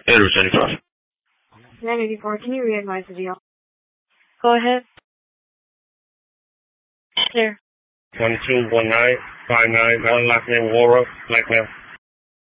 Andrew 75. 984, can you re-advise the deal? Go ahead. Clear. 121959, last name Wara, black male.